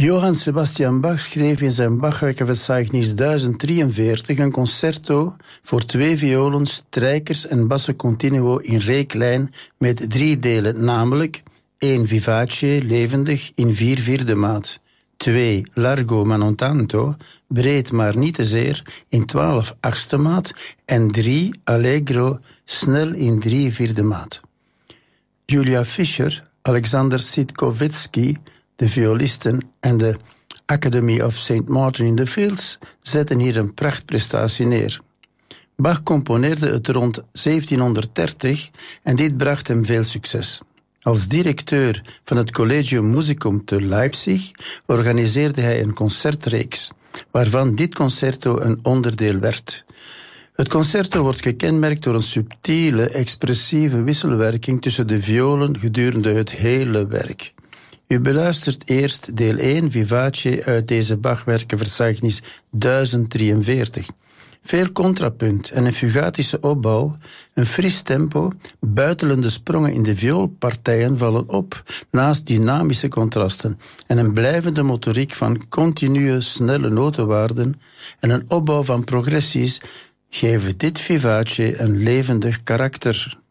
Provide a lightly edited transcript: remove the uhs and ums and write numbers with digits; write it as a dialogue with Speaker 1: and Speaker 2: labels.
Speaker 1: Johann Sebastian Bach schreef in zijn Bachwerkenverzeichnis 1043 een concerto voor 2 violen, strijkers en basso continuo in reeklijn met 3 delen, namelijk 1 vivace, levendig, in 4/4 maat. 2 largo ma non tanto, breed maar niet te zeer, in 12/8 maat. En 3 allegro, snel in 3/4 maat. Julia Fischer, Alexander Sitkovetsky, de violisten en de Academy of St. Martin in the Fields zetten hier een prachtprestatie neer. Bach componeerde het rond 1730 en dit bracht hem veel succes. Als directeur van het Collegium Musicum te Leipzig organiseerde hij een concertreeks, waarvan dit concerto een onderdeel werd. Het concerto wordt gekenmerkt door een subtiele, expressieve wisselwerking tussen de violen gedurende het hele werk. U beluistert eerst deel 1 vivace uit deze Bachwerkenverzeichnis 1043. Veel contrapunt en een fugatische opbouw, een fris tempo, buitelende sprongen in de vioolpartijen vallen op, naast dynamische contrasten, en een blijvende motoriek van continue snelle notenwaarden en een opbouw van progressies geven dit vivace een levendig karakter.